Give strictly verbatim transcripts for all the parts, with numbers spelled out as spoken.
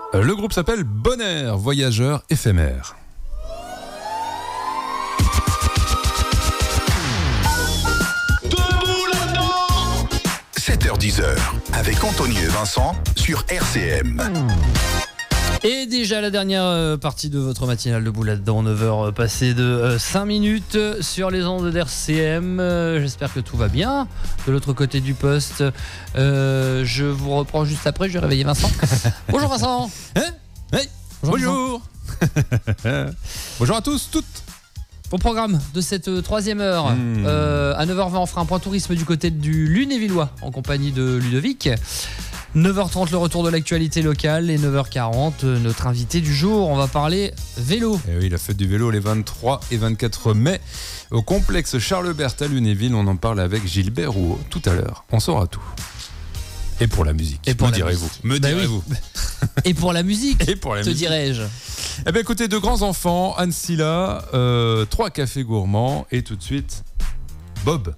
Le groupe s'appelle Bon Air, voyageur éphémère. sept heures dix avec Anthony et Vincent sur R C M. Et déjà la dernière partie de votre matinale debout là-dedans, neuf heures passées de cinq minutes sur les ondes d'R C M. J'espère que tout va bien. De l'autre côté du poste, euh, je vous reprends juste après, je vais réveiller Vincent. Bonjour Vincent. Hein hey. Bonjour. Bonjour. Bonjour à tous, toutes. Bon programme de cette troisième heure. Mmh. Euh, à neuf heures vingt, on fera un point tourisme du côté du Lunévillois en compagnie de Ludovic. neuf heures trente, le retour de l'actualité locale. Et neuf heures quarante, notre invité du jour. On va parler vélo. Et oui, la fête du vélo les vingt-trois et vingt-quatre mai au complexe Charles Berthe à Lunéville. On en parle avec Gilbert Rouault tout à l'heure. On saura tout. Et pour la musique. Et pour me la direz-vous. musique. Me Bah direz-vous. oui. Et pour la musique. Et pour la te musique. dirais-je. Eh bien, écoutez, deux grands enfants, Anne Silla, euh, trois cafés gourmands et tout de suite, Bob.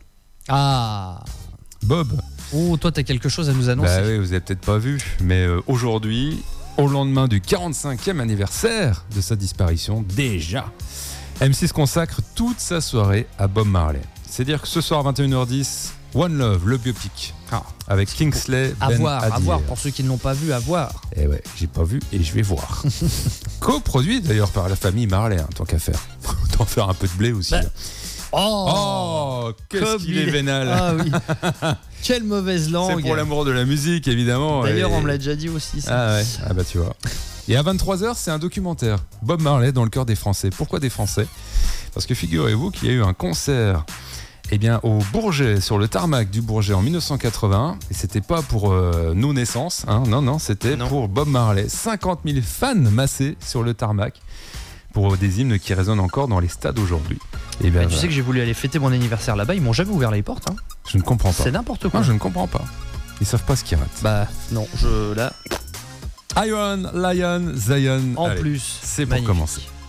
Ah. Bob. Oh, toi, t'as quelque chose à nous annoncer. Bah oui, vous avez peut-être pas vu, mais euh, aujourd'hui, au lendemain du quarante-cinquième anniversaire de sa disparition, déjà, M six consacre toute sa soirée à Bob Marley. C'est-à-dire que ce soir, vingt et une heures dix, One Love, le biopic, Ah. avec Kingsley À Ben voir, à Adir. voir. Pour ceux qui ne l'ont pas vu, à voir. Eh ouais, j'ai pas vu et je vais voir. Co-produit d'ailleurs par la famille Marley, hein, tant qu'à faire. Autant faire un peu de blé aussi. Bah, là. Oh, Oh, qu'est-ce comme qu'il il est vénal. Ah oui. Quelle mauvaise langue. C'est pour l'amour de la musique, évidemment. D'ailleurs, et... on me l'a déjà dit aussi. Ça. Ah ouais, ah bah tu vois. Et à vingt-trois heures, c'est un documentaire. Bob Marley dans le cœur des Français. Pourquoi des Français ? Parce que figurez-vous qu'il y a eu un concert eh bien, au Bourget, sur le tarmac du Bourget en dix-neuf cent quatre-vingt. Et c'était pas pour euh, nos naissances, hein, non, non, c'était Non. pour Bob Marley. cinquante mille fans massés sur le tarmac pour des hymnes qui résonnent encore dans les stades aujourd'hui. Et bien, Mais tu voilà. sais que j'ai voulu aller fêter mon anniversaire là-bas, ils m'ont jamais ouvert les portes. Hein. Je ne comprends pas. C'est n'importe quoi. Non, je ne comprends pas. Ils savent pas ce qu'ils ratent. Bah non, je là. Iron Lion Zion. En Allez, plus, c'est pour magnifique. commencer.